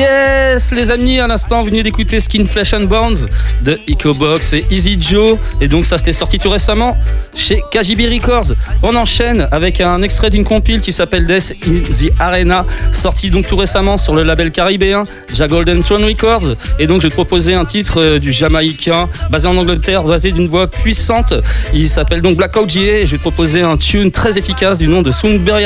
Yes, les amis, à l'instant, vous venez d'écouter Skin, Flesh and Bones de Ecobox et Easy Joe. Et donc, ça s'était sorti tout récemment chez KGB Records. On enchaîne avec un extrait d'une compile qui s'appelle Death in the Arena, sorti donc tout récemment sur le label caribéen Ja Golden Swan Records. Et donc, je vais te proposer un titre du Jamaïcain, basé en Angleterre, basé d'une voix puissante. Il s'appelle donc Blackout J.A. et je vais te proposer un tune très efficace du nom de Soundberry